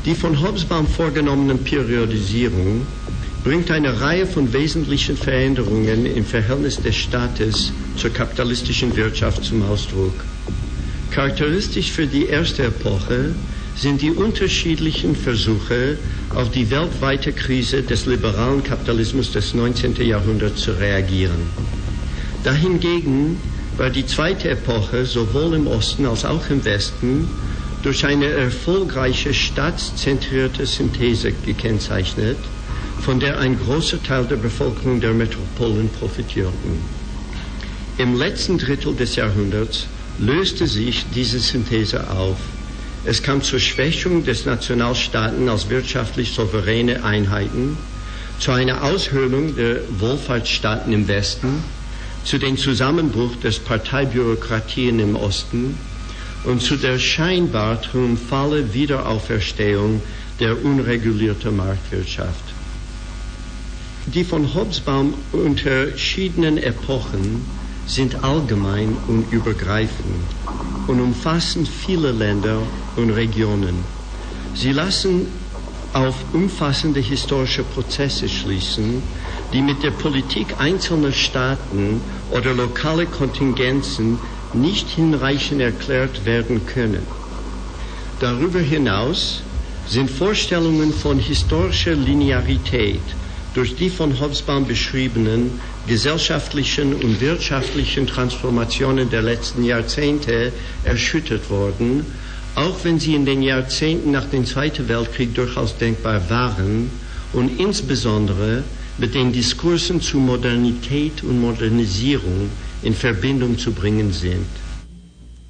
Die von Hobsbawm vorgenommene Periodisierung bringt eine Reihe von wesentlichen Veränderungen im Verhältnis des Staates zur kapitalistischen Wirtschaft zum Ausdruck. Charakteristisch für die erste Epoche sind die unterschiedlichen Versuche, auf die weltweite Krise des liberalen Kapitalismus des 19. Jahrhunderts zu reagieren. Dahingegen war die zweite Epoche sowohl im Osten als auch im Westen durch eine erfolgreiche staatszentrierte Synthese gekennzeichnet, von der ein großer Teil der Bevölkerung der Metropolen profitierten. Im letzten Drittel des Jahrhunderts löste sich diese Synthese auf. Es kam zur Schwächung des Nationalstaaten als wirtschaftlich souveräne Einheiten, zu einer Aushöhlung der Wohlfahrtsstaaten im Westen, zu dem Zusammenbruch des Parteibürokratien im Osten und zu der scheinbar triumphalen Wiederauferstehung der unregulierten Marktwirtschaft. Die von Hobsbawm unterschiedenen Epochen sind allgemein und übergreifend und umfassen viele Länder und Regionen. Sie lassen auf umfassende historische Prozesse schließen, die mit der Politik einzelner Staaten oder lokale Kontingenzen nicht hinreichend erklärt werden können. Darüber hinaus sind Vorstellungen von historischer Linearität durch die von Hobsbawm beschriebenen gesellschaftlichen und wirtschaftlichen Transformationen der letzten Jahrzehnte erschüttert worden, auch wenn sie in den Jahrzehnten nach dem Zweiten Weltkrieg durchaus denkbar waren und insbesondere mit den Diskursen zu Modernität und Modernisierung in Verbindung zu bringen sind.